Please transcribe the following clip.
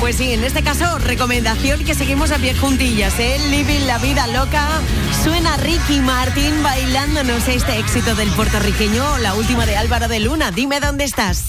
Pues sí, en este caso, recomendación que seguimos a pie juntillas, ¿eh? Living la vida loca. Suena Ricky Martin bailándonos este éxito del puertorriqueño, la última de Álvaro de Luna. Dime dónde estás.